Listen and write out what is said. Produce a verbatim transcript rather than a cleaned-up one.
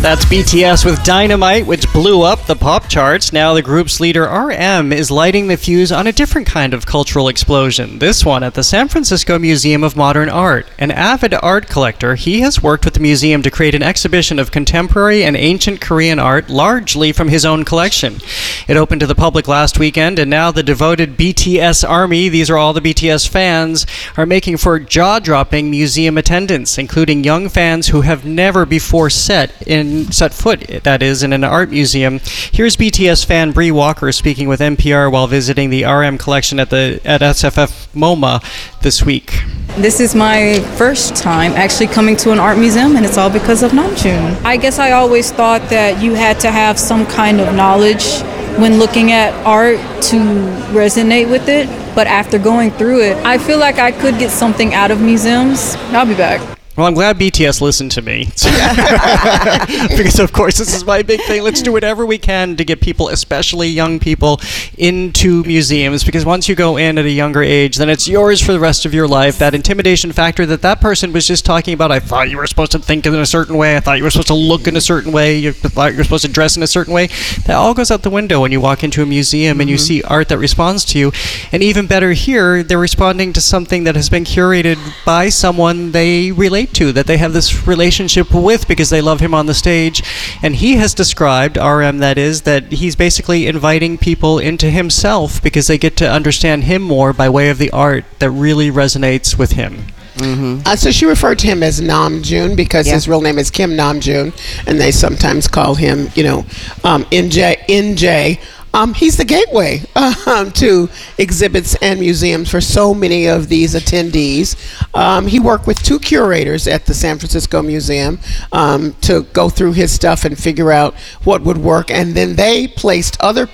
That's B T S with Dynamite, which blew up the pop charts. Now the group's leader R M is lighting the fuse on a different kind of cultural explosion. This one at the San Francisco Museum of Modern Art. An avid art collector, he has worked with the museum to create an exhibition of contemporary and ancient Korean art, largely from his own collection. It opened to the public last weekend, and now the devoted B T S army, these are all the B T S fans, are making for jaw-dropping museum attendance, including young fans who have never before set in set foot, that is, in an art museum. Here's B T S fan Bree Walker speaking with N P R while visiting the R M collection at the at S F F MoMA this week. This is my first time actually coming to an art museum, and it's all because of Namjoon. I guess I always thought that you had to have some kind of knowledge when looking at art to resonate with it, but after going through it, I feel like I could get something out of museums. I'll be back. Well, I'm glad B T S listened to me. Because, of course, this is my big thing. Let's do whatever we can to get people, especially young people, into museums. Because once you go in at a younger age, then it's yours for the rest of your life. That intimidation factor that that person was just talking about, I thought you were supposed to think in a certain way. I thought you were supposed to look in a certain way. You thought you were supposed to dress in a certain way. That all goes out the window when you walk into a museum mm-hmm. and you see art that responds to you. And even better here, they're responding to something that has been curated by someone they relate to, that they have this relationship with because they love him on the stage. And he has described, R M that is, that he's basically inviting people into himself because they get to understand him more by way of the art that really resonates with him. Mm-hmm. Uh, so she referred to him as Namjoon because yeah. his real name is Kim Namjoon, and they sometimes call him, you know, um, N J. N J. Um, he's the gateway um, to exhibits and museums for so many of these attendees. Um, he worked with two curators at the San Francisco Museum um, to go through his stuff and figure out what would work, and then they placed other